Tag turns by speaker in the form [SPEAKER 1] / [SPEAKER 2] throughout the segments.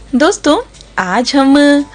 [SPEAKER 1] दोस्तों, आज हम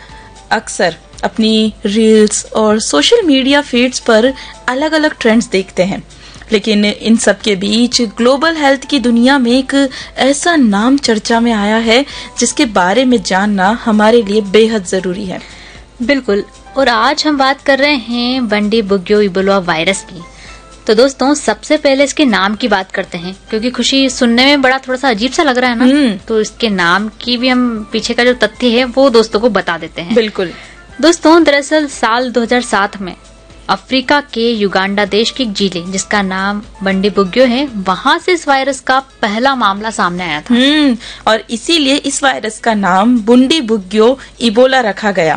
[SPEAKER 1] अक्सर अपनी रील्स और सोशल मीडिया फीड्स पर अलग अलग ट्रेंड्स देखते हैं, लेकिन इन सब के बीच ग्लोबल हेल्थ की दुनिया में एक ऐसा नाम चर्चा में आया है जिसके बारे में जानना हमारे लिए बेहद जरूरी है।
[SPEAKER 2] बिल्कुल, और आज हम बात कर रहे हैं बंडी बुग्यो इबोला वायरस की। तो दोस्तों, सबसे पहले इसके नाम की बात करते हैं, क्योंकि खुशी सुनने में बड़ा थोड़ा सा अजीब सा लग रहा है ना। तो इसके नाम की भी हम पीछे का जो तथ्य है वो दोस्तों को बता देते हैं।
[SPEAKER 1] बिल्कुल
[SPEAKER 2] दोस्तों, दरअसल साल 2007 में अफ्रीका के युगांडा के एक जिले जिसका नाम बंडी बुग्यो है, वहाँ से इस वायरस का पहला मामला सामने आया था।
[SPEAKER 1] और इसीलिए इस वायरस का नाम बुंडी बुग्यो इबोला रखा गया।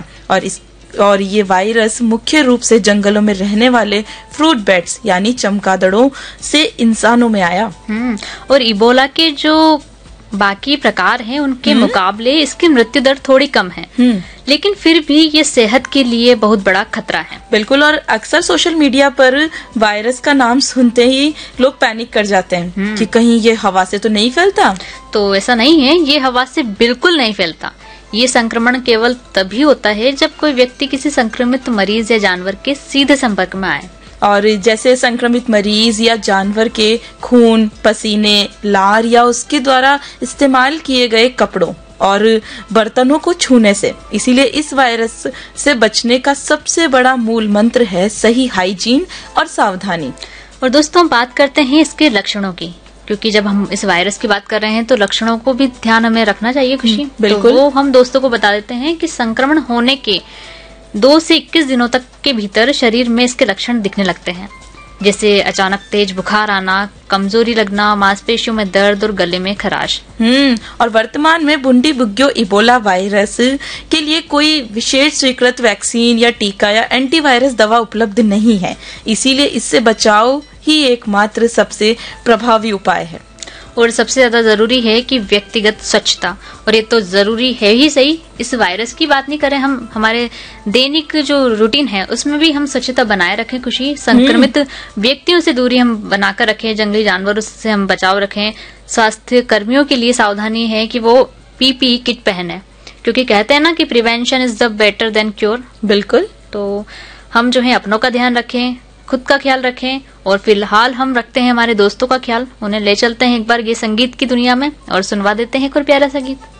[SPEAKER 1] और ये वायरस मुख्य रूप से जंगलों में रहने वाले फ्रूट बैट्स यानी चमगादड़ों से इंसानों में आया।
[SPEAKER 2] और इबोला के जो बाकी प्रकार हैं उनके मुकाबले इसकी मृत्यु दर थोड़ी कम है, लेकिन फिर भी ये सेहत के लिए बहुत बड़ा खतरा है।
[SPEAKER 1] बिल्कुल, और अक्सर सोशल मीडिया पर वायरस का नाम सुनते ही लोग पैनिक कर जाते हैं कि कहीं ये हवा से तो नहीं फैलता।
[SPEAKER 2] तो ऐसा नहीं है, ये हवा से बिल्कुल नहीं फैलता। ये संक्रमण केवल तभी होता है जब कोई व्यक्ति किसी संक्रमित मरीज या जानवर के सीधे संपर्क में आए।
[SPEAKER 1] और जैसे संक्रमित मरीज या जानवर के खून, पसीने, लार या उसके द्वारा इस्तेमाल किए गए कपड़ों और बर्तनों को छूने से। इसीलिए इस वायरस से बचने का सबसे बड़ा मूल मंत्र है सही हाइजीन और सावधानी।
[SPEAKER 2] और दोस्तों, बात करते हैं इसके लक्षणों की, क्योंकि जब हम इस वायरस की बात कर रहे हैं तो लक्षणों को भी ध्यान हमें रखना चाहिए। खुशी,
[SPEAKER 1] बिल्कुल।
[SPEAKER 2] तो वो हम दोस्तों को बता देते हैं कि संक्रमण होने के 2 से 21 दिनों तक के भीतर शरीर में इसके लक्षण दिखने लगते हैं, जैसे अचानक तेज बुखार आना, कमजोरी लगना, मांसपेशियों में दर्द और गले में खराश।
[SPEAKER 1] और वर्तमान में बुंडी बुग्यो इबोला वायरस के लिए कोई विशेष स्वीकृत वैक्सीन या टीका या एंटीवायरस दवा उपलब्ध नहीं है। इसीलिए इससे बचाव ही एकमात्र सबसे प्रभावी उपाय है।
[SPEAKER 2] और सबसे ज्यादा जरूरी है कि व्यक्तिगत स्वच्छता, और ये तो जरूरी है ही सही। इस वायरस की बात नहीं करें, हम हमारे दैनिक जो रूटीन है उसमें भी हम स्वच्छता बनाए रखें। खुशी, संक्रमित व्यक्तियों से दूरी हम बनाकर रखें, जंगली जानवरों से हम बचाव रखें। स्वास्थ्य कर्मियों के लिए सावधानी है कि वो पीपीई किट पहने, क्योंकि कहते हैं ना कि prevention is the better than cure.
[SPEAKER 1] बिल्कुल,
[SPEAKER 2] तो हम जो है अपनों का ध्यान रखें, खुद का ख्याल रखें, और फिलहाल हम रखते हैं हमारे दोस्तों का ख्याल। उन्हें ले चलते हैं एक बार ये संगीत की दुनिया में और सुनवा देते हैं कोई प्यारा सा गीत।